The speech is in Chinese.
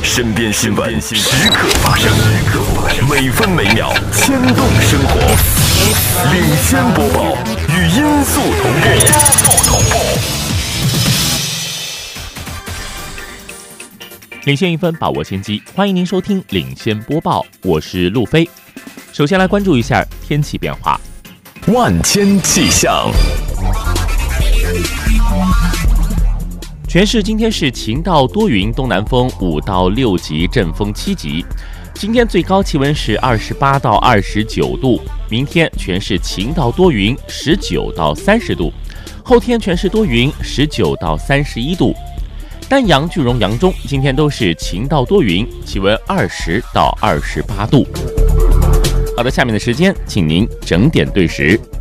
身边新闻时刻发生，每分每秒牵动生活。领先播报，与音速同步。 领先1分，把握先机。欢迎您收听领先播报，我是路飞。首先来关注一下天气变化。 万千气象。 全市今天是晴到多云，东南风5到6级，阵风7级。今天最高气温是28到29度，明天全市晴到多云，19到30度，后天全市多云，19到31度。丹阳、句容、扬中今天都是晴到多云，气温20到28度。好的，下面的时间，请您整点对时。